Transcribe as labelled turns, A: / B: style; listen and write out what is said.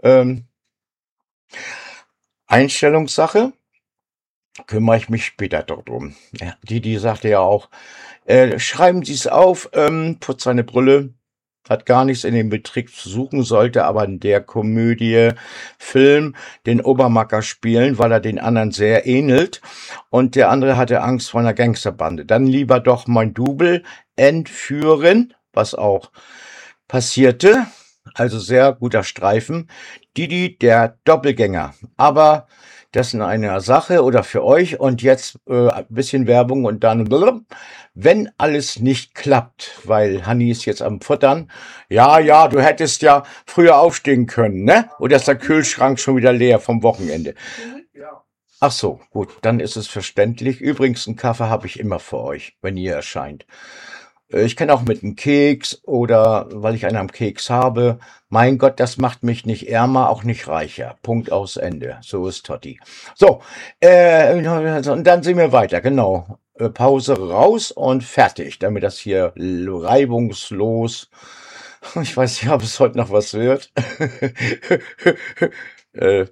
A: Ähm, Einstellungssache, kümmere ich mich später drum. Ja, die sagte ja auch, schreiben Sie es auf, putzt seine Brille, hat gar nichts in dem Betrieb zu suchen, sollte aber in der Komödie Film den Obermacker spielen, weil er den anderen sehr ähnelt. Und der andere hatte Angst vor einer Gangsterbande. Dann lieber doch mein Double entführen, was auch passierte. Also sehr guter Streifen. Didi, der Doppelgänger. Aber das in einer Sache oder für euch. Und jetzt ein bisschen Werbung und dann, blub, wenn alles nicht klappt, weil Hanni ist jetzt am Futtern. Ja, ja, du hättest ja früher aufstehen können, ne? Oder ist der Kühlschrank schon wieder leer vom Wochenende? Ach so, gut, dann ist es verständlich. Übrigens, einen Kaffee habe ich immer für euch, wenn ihr erscheint. Ich kann auch mit einem Keks oder weil ich einen am Keks habe. Mein Gott, das macht mich nicht ärmer, auch nicht reicher. Punkt aus Ende. So ist Totti. So, und dann sehen wir weiter. Genau. Pause raus und fertig, damit das hier reibungslos. Ich weiß nicht, ob es heute noch was wird.